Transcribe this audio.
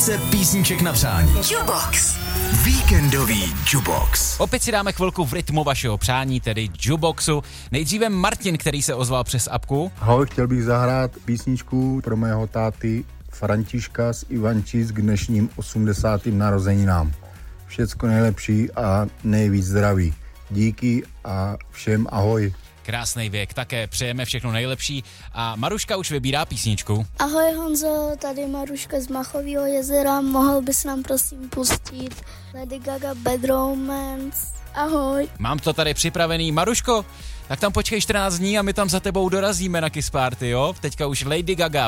Více písniček na přání. Jukebox. Víkendový Jukebox. Opět si dáme chvilku v rytmu vašeho přání, tedy Jukeboxu. Nejdříve Martin, který se ozval přes apku. Ahoj, chtěl bych zahrát písničku pro mého táty Františka z Ivančic k dnešním 80. narozeninám. Všecko nejlepší a nejvíc zdraví. Díky a všem ahoj. Krásný věk, také přejeme všechno nejlepší. A Maruška už vybírá písničku. Ahoj Honzo, tady Maruška z Machového jezera, mohl bys nám prosím pustit Lady Gaga Bad Romance. Ahoj. Mám to tady připravený. Maruško, tak tam počkej 14 dní a my tam za tebou dorazíme na Kiss Party, jo? Teďka už Lady Gaga